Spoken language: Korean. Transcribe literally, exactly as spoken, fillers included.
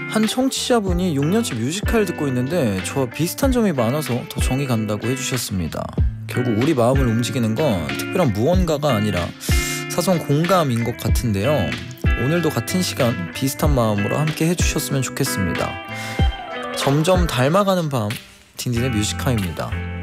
한 청취자분이 육 년째 뮤지컬 듣고 있는데 저와 비슷한 점이 많아서 더 정이 간다고 해주셨습니다. 결국 우리 마음을 움직이는 건 특별한 무언가가 아니라 사소한 공감인 것 같은데요. 오늘도 같은 시간 비슷한 마음으로 함께 해주셨으면 좋겠습니다. 점점 닮아가는 밤, 딘딘의 뮤지카입니다.